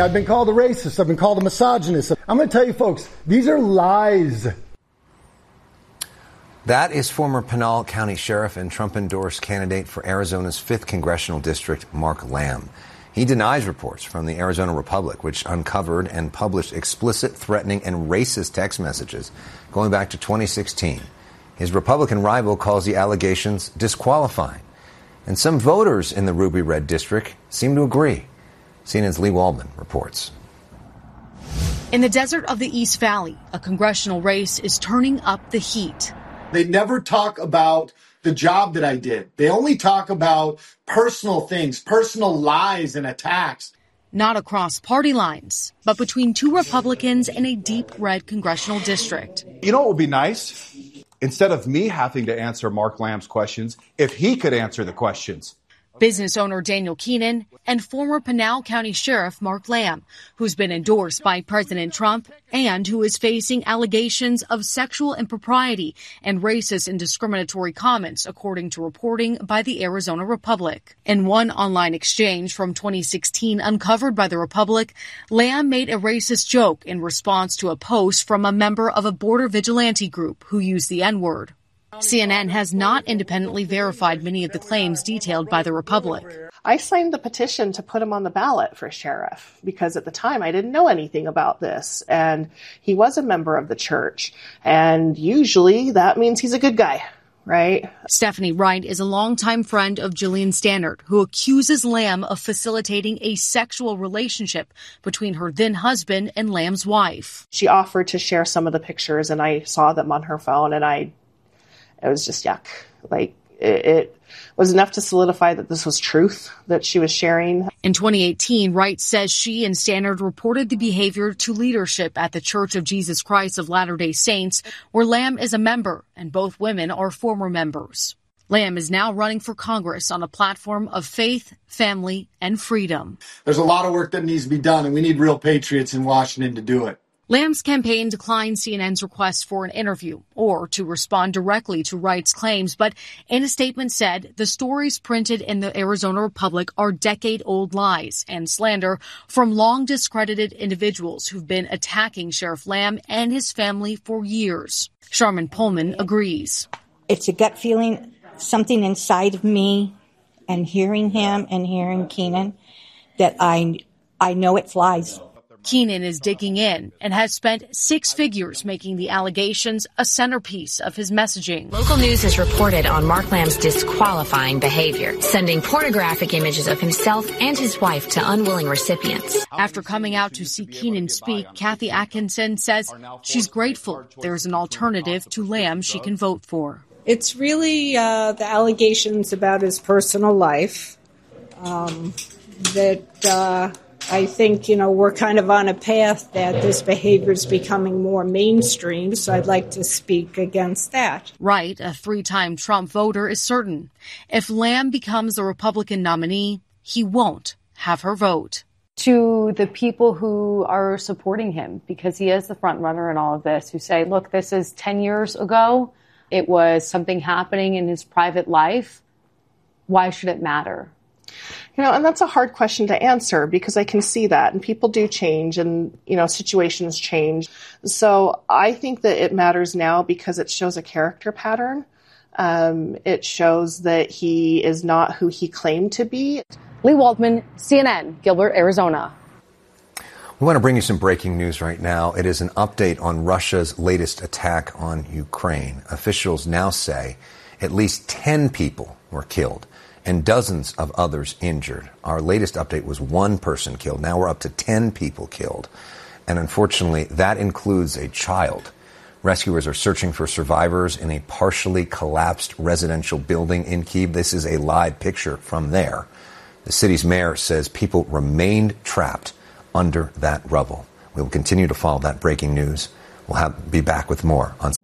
I've been called a racist. I've been called a misogynist. I'm going to tell you, folks, these are lies. That is former Pinal County Sheriff and Trump-endorsed candidate for Arizona's 5th Congressional District, Mark Lamb. He denies reports from the Arizona Republic, which uncovered and published explicit, threatening, and racist text messages going back to 2016. His Republican rival calls the allegations disqualifying. And some voters in the Ruby Red District seem to agree. CNN's Lee Waldman reports. In the desert of the East Valley, a congressional race is turning up the heat. They never talk about the job that I did. They only talk about personal things, personal lies and attacks. Not across party lines, but between two Republicans in a deep red congressional district. You know what would be nice? Instead of me having to answer Mark Lamb's questions, if he could answer the questions. Business owner Daniel Keenan and former Pinal County Sheriff Mark Lamb, who's been endorsed by President Trump and who is facing allegations of sexual impropriety and racist and discriminatory comments, according to reporting by the Arizona Republic. In one online exchange from 2016 uncovered by the Republic, Lamb made a racist joke in response to a post from a member of a border vigilante group who used the N-word. CNN has not independently verified many of the claims detailed by the Republic. I signed the petition to put him on the ballot for sheriff because at the time I didn't know anything about this. And he was a member of the church. And usually that means he's a good guy, right? Stephanie Wright is a longtime friend of Jillian Stannard, who accuses Lamb of facilitating a sexual relationship between her then husband and Lamb's wife. She offered to share some of the pictures and I saw them on her phone and it was just yuck. Like, it was enough to solidify that this was truth that she was sharing. In 2018, Wright says she and Stannard reported the behavior to leadership at the Church of Jesus Christ of Latter-day Saints, where Lamb is a member, and both women are former members. Lamb is now running for Congress on a platform of faith, family, and freedom. There's a lot of work that needs to be done, and we need real patriots in Washington to do it. Lamb's campaign declined CNN's request for an interview or to respond directly to Wright's claims, but in a statement said the stories printed in the Arizona Republic are decade-old lies and slander from long discredited individuals who've been attacking Sheriff Lamb and his family for years. Charmin Pullman agrees. It's a gut feeling, something inside of me, and hearing him and hearing Keenan, that I know it's lies. Keenan is digging in and has spent 6 figures making the allegations a centerpiece of his messaging. Local news has reported on Mark Lamb's disqualifying behavior, sending pornographic images of himself and his wife to unwilling recipients. After coming out to see Keenan speak, Kathy Atkinson says she's grateful there's an alternative to Lamb she can vote for. It's really the allegations about his personal life that I think, we're kind of on a path that this behavior is becoming more mainstream, so I'd like to speak against that. Wright, a 3-time Trump voter, is certain if Lamb becomes the Republican nominee, he won't have her vote. To the people who are supporting him, because he is the front runner in all of this, who say, look, this is 10 years ago. It was something happening in his private life. Why should it matter? And that's a hard question to answer because I can see that and people do change and, situations change. So I think that it matters now because it shows a character pattern. It shows that he is not who he claimed to be. Lee Waldman, CNN, Gilbert, Arizona. We want to bring you some breaking news right now. It is an update on Russia's latest attack on Ukraine. Officials now say at least 10 people were killed and dozens of others injured. Our latest update was 1 person killed. Now we're up to 10 people killed. And unfortunately, that includes a child. Rescuers are searching for survivors in a partially collapsed residential building in Kyiv. This is a live picture from there. The city's mayor says people remained trapped under that rubble. We will continue to follow that breaking news. We'll be back with more on